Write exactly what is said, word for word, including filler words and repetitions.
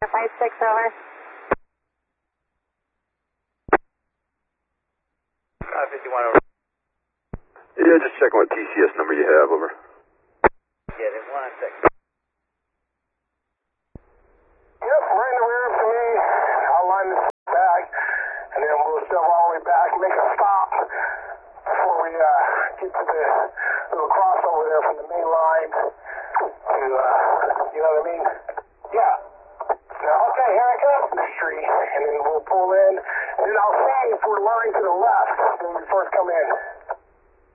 five six, over. five fifty-one, over. Yeah, just checking what T C S number you have, over. Yeah, there's one on six. Yep, right in the rear for me. I'll line this back, and then we'll shove all the way back and make a stop before we uh, get to the little crossover there from the main line to, uh, you know what I mean? Yeah. So, okay, here I come, the street, and then we'll pull in, and then I'll see if we're lined to the left when we first come in.